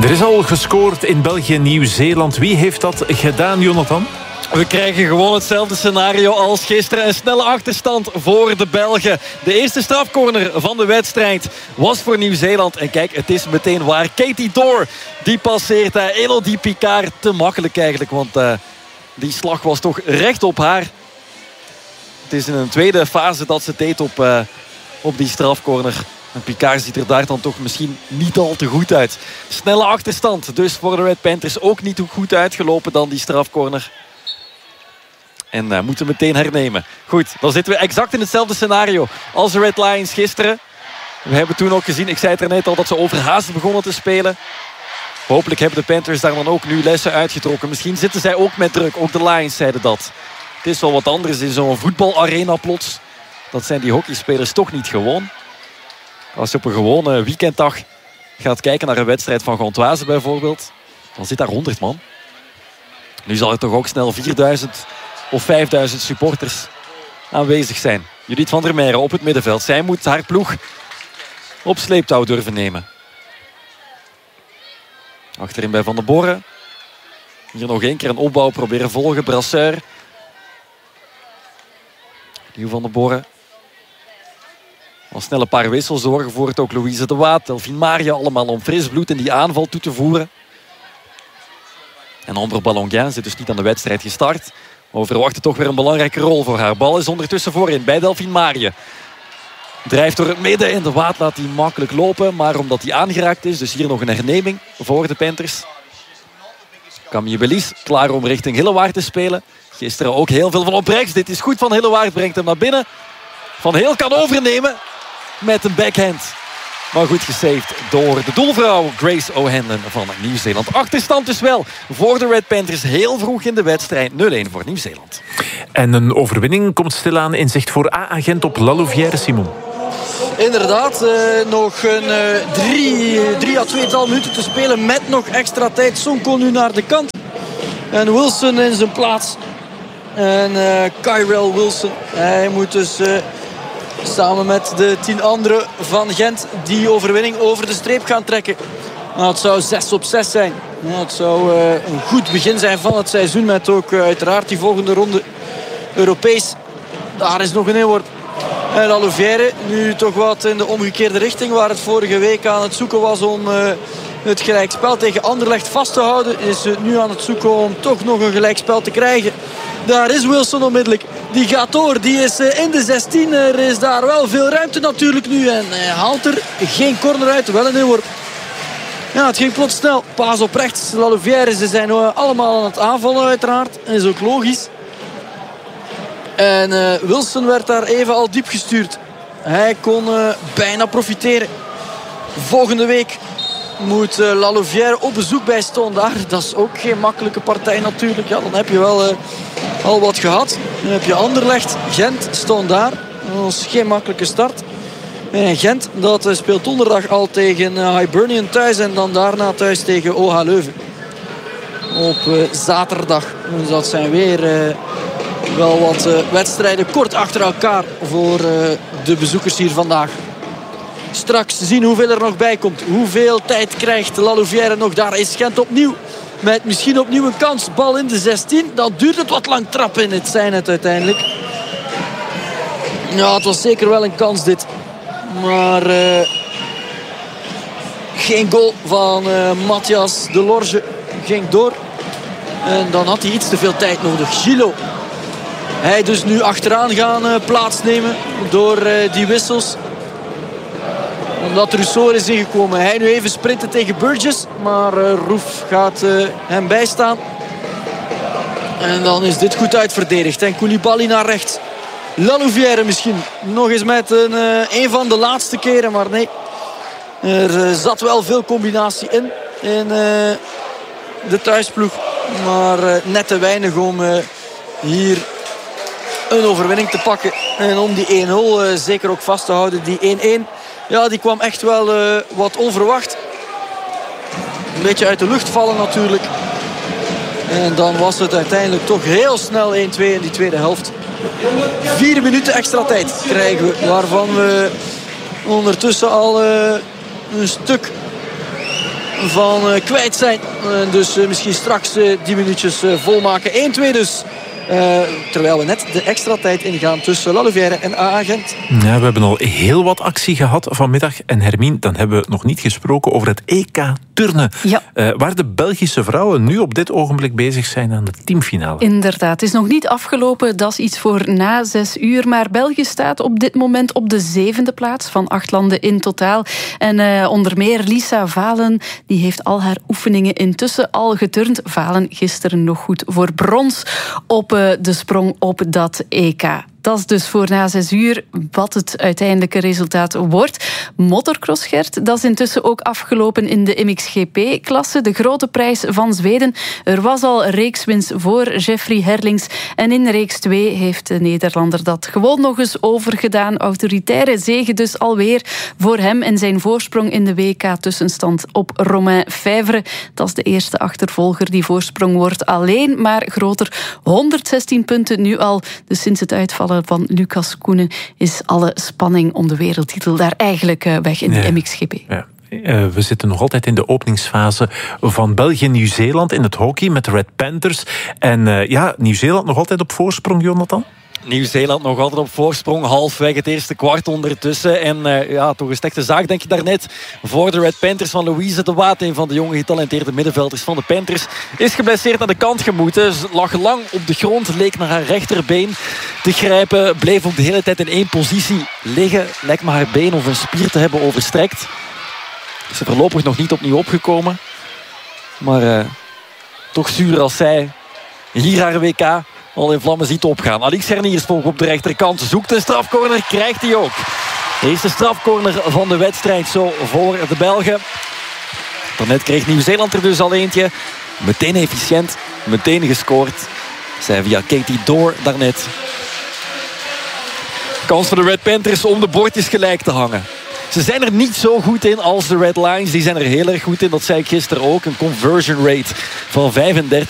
Er is al gescoord in België en Nieuw-Zeeland. Wie heeft dat gedaan, Jonathan? We krijgen gewoon hetzelfde scenario als gisteren. Een snelle achterstand voor de Belgen. De eerste strafcorner van de wedstrijd was voor Nieuw-Zeeland. En kijk, het is meteen waar. Katie Dorr, die passeert Elodie Picard. Te makkelijk eigenlijk, want die slag was toch recht op haar. Het is in een tweede fase dat ze het deed op die strafcorner. En Picard ziet er daar dan toch misschien niet al te goed uit. Snelle achterstand, dus voor de Red Panthers ook niet goed uitgelopen dan die strafcorner. En moeten meteen hernemen. Goed, dan zitten we exact in hetzelfde scenario als de Red Lions gisteren. We hebben toen ook gezien, ik zei het er net al, dat ze overhaast begonnen te spelen. Hopelijk hebben de Panthers daar dan ook nu lessen uitgetrokken. Misschien zitten zij ook met druk, ook de Lions zeiden dat. Het is wel wat anders in zo'n voetbalarena plots. Dat zijn die hockeyspelers toch niet gewoon. Als je op een gewone weekenddag gaat kijken naar een wedstrijd van Gantoise bijvoorbeeld, dan zit daar 100 man. Nu zal er toch ook snel 4000 of 5000 supporters aanwezig zijn. Judith van der Meijeren op het middenveld. Zij moet haar ploeg op sleeptouw durven nemen. Achterin bij Van den Borre. Hier nog één keer een opbouw proberen volgen. Brasseur. Nieuw Van den Borre. Al snel een paar wissels zorgen voor het. Ook Louise de Waat, Delphine Maria. Allemaal om fris bloed in die aanval toe te voeren. En Amber Ballonguin zit dus niet aan de wedstrijd gestart. Maar we verwachten toch weer een belangrijke rol voor haar. Bal is ondertussen voorin bij Delphine Maria. Drijft door het midden en de Waat laat hij makkelijk lopen. Maar omdat hij aangeraakt is, dus hier nog een herneming voor de Panthers. Camille Belize klaar om richting Hillewaard te spelen. Gisteren ook heel veel van op rechts. Dit is goed van Hillewaard, brengt hem naar binnen. Van Heel kan overnemen met een backhand. Maar goed gesaved door de doelvrouw Grace O'Hanlon van Nieuw-Zeeland. Achterstand dus wel voor de Red Panthers heel vroeg in de wedstrijd. 0-1 voor Nieuw-Zeeland. En een overwinning komt stilaan in zicht voor A-agent op La Louvière, Simon. Inderdaad, nog een 3 à 2 minuten te spelen met nog extra tijd. Sonko nu naar de kant. En Wilson in zijn plaats. En Kyrell Wilson. Hij moet dus samen met de 10 anderen van Gent die overwinning over de streep gaan trekken. Nou, het zou 6-6 zijn. Nou, het zou een goed begin zijn van het seizoen. Met ook uiteraard die volgende ronde Europees. Daar is nog een inworp. En La Louvière nu toch wat in de omgekeerde richting. Waar het vorige week aan het zoeken was om het gelijkspel tegen Anderlecht vast te houden. Is het nu aan het zoeken om toch nog een gelijkspel te krijgen. Daar is Wilson onmiddellijk. Die gaat door. Die is in de 16. Er is daar wel veel ruimte natuurlijk nu. En hij haalt er geen corner uit. Wel een inworp. Ja, het ging plots snel. Paas op rechts. La Louvière, ze zijn allemaal aan het aanvallen uiteraard. Dat is ook logisch. En Wilson werd daar even al diep gestuurd. Hij kon bijna profiteren. Volgende week moet La Louvière op bezoek bij Standaard. Dat is ook geen makkelijke partij natuurlijk. Ja, dan heb je wel al wat gehad. Dan heb je Anderlecht, Gent, Standaard. Dat is geen makkelijke start. En Gent dat speelt donderdag al tegen Hibernian thuis. En dan daarna thuis tegen OH Leuven. Op zaterdag. Dus dat zijn weer wel wat wedstrijden kort achter elkaar voor de bezoekers hier vandaag. Straks zien hoeveel er nog bij komt. Hoeveel tijd krijgt La Louvière nog. Daar is Gent opnieuw. Met misschien opnieuw een kans. Bal in de 16. Dan duurt het wat lang trappen in het zijn het uiteindelijk. Ja, het was zeker wel een kans dit. Maar geen goal van Matthias Delorge. Ging door. En dan had hij iets te veel tijd nodig. Gilo. Hij dus nu achteraan gaan plaatsnemen door die wissels. Omdat Rousseau is ingekomen. Hij nu even sprinten tegen Burgess. Maar Roef gaat hem bijstaan. En dan is dit goed uitverdedigd. En Koulibaly naar rechts. La Louvière misschien. Nog eens met een van de laatste keren. Maar nee. Er zat wel veel combinatie in de thuisploeg. Maar net te weinig om hier een overwinning te pakken. En om die 1-0 zeker ook vast te houden. Die 1-1. Ja, die kwam echt wel wat onverwacht. Een beetje uit de lucht vallen natuurlijk. En dan was het uiteindelijk toch heel snel 1-2 in die tweede helft. 4 minuten extra tijd krijgen we. Waarvan we ondertussen al een stuk van kwijt zijn. Dus misschien straks die minuutjes volmaken. 1-2 dus. Terwijl we net de extra tijd ingaan tussen La Louvière en AA Gent. Ja, we hebben al heel wat actie gehad vanmiddag. En Hermine, dan hebben we nog niet gesproken over het EK turnen. Ja. Waar de Belgische vrouwen nu op dit ogenblik bezig zijn aan de teamfinale. Inderdaad, het is nog niet afgelopen. Dat is iets voor na 6 uur. Maar België staat op dit moment op de 7e plaats van 8 landen in totaal. En onder meer Lisa Valen, die heeft al haar oefeningen intussen al geturnd. Valen gisteren nog goed voor brons op de sprong op dat EK. Dat is dus voor na 6 uur wat het uiteindelijke resultaat wordt. Motocross, Gert, dat is intussen ook afgelopen in de MXGP-klasse. De grote prijs van Zweden. Er was al reekswinst voor Jeffrey Herlings. En in reeks 2 heeft de Nederlander dat gewoon nog eens overgedaan. Autoritaire zege dus alweer voor hem en zijn voorsprong in de WK-tussenstand op Romain Fèvre. Dat is de eerste achtervolger. Die voorsprong wordt alleen maar groter. 116 punten nu al. Dus sinds het uitvallen van Lucas Koenen is alle spanning om de wereldtitel daar eigenlijk weg in de MXGP. Ja. We zitten nog altijd in de openingsfase van België-Nieuw-Zeeland in het hockey met de Red Panthers. En Nieuw-Zeeland nog altijd op voorsprong, Jonathan? Nieuw-Zeeland nog altijd op voorsprong. Halfweg het eerste kwart ondertussen. En toch een slechte zaak, denk je daarnet. Voor de Red Panthers van Louise de Waat. Een van de jonge getalenteerde middenvelders van de Panthers. Is geblesseerd aan de kant gemoeten. Ze lag lang op de grond. Leek naar haar rechterbeen te grijpen. Bleef ook de hele tijd in één positie liggen. Lijkt me haar been of een spier te hebben overstrekt. Is er voorlopig nog niet opnieuw opgekomen. Maar toch zuur als zij hier haar WK al in vlammen ziet opgaan. Alix Herniers volgt op de rechterkant. Zoekt een strafcorner, krijgt hij ook. De eerste strafcorner van de wedstrijd zo voor de Belgen. Daarnet kreeg Nieuw-Zeeland er dus al eentje. Meteen efficiënt, meteen gescoord. Zij via Katie Dorr daarnet. Kans voor de Red Panthers om de bordjes gelijk te hangen. Ze zijn er niet zo goed in als de Red Lions. Die zijn er heel erg goed in. Dat zei ik gisteren ook. Een conversion rate van 35%.